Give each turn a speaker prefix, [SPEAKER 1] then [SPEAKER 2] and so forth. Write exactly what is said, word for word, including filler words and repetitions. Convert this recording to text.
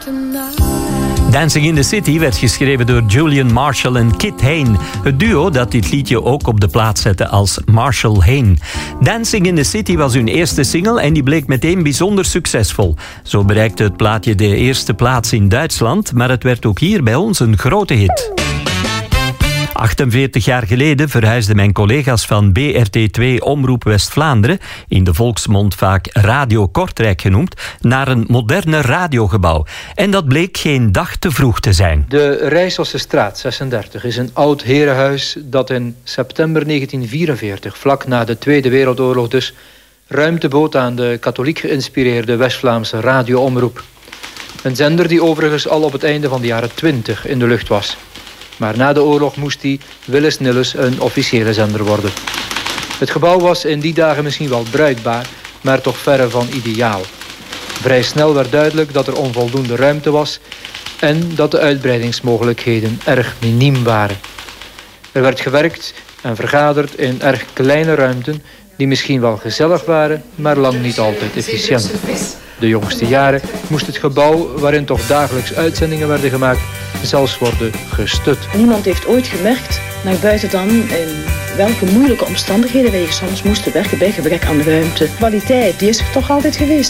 [SPEAKER 1] Dancing in the City werd geschreven door Julian Marshall en Kit Hain. Het duo dat dit liedje ook op de plaat zette als Marshall Hain. Dancing in the City was hun eerste single en die bleek meteen bijzonder succesvol. Zo bereikte het plaatje de eerste plaats in Duitsland, maar het werd ook hier bij ons een grote hit. achtenveertig jaar geleden verhuisden mijn collega's van B R T twee Omroep West-Vlaanderen, in de volksmond vaak Radio Kortrijk genoemd, naar een moderne radiogebouw. En dat bleek geen dag te vroeg te zijn.
[SPEAKER 2] De Rijsselsestraat zesendertig is een oud herenhuis dat in september negentien vierenveertig, vlak na de Tweede Wereldoorlog dus, ruimte bood aan de katholiek geïnspireerde West-Vlaamse radioomroep. Een zender die overigens al op het einde van de jaren twintig in de lucht was. Maar na de oorlog moest die willens nillens een officiële zender worden. Het gebouw was in die dagen misschien wel bruikbaar, maar toch verre van ideaal. Vrij snel werd duidelijk dat er onvoldoende ruimte was en dat de uitbreidingsmogelijkheden erg miniem waren. Er werd gewerkt en vergaderd in erg kleine ruimten die misschien wel gezellig waren, maar lang niet altijd efficiënt. De jongste jaren moest het gebouw, waarin toch dagelijks uitzendingen werden gemaakt, zelfs worden gestut.
[SPEAKER 3] Niemand heeft ooit gemerkt, naar buiten dan, in welke moeilijke omstandigheden wij soms moesten werken bij gebrek aan ruimte. Kwaliteit, die is er toch altijd geweest.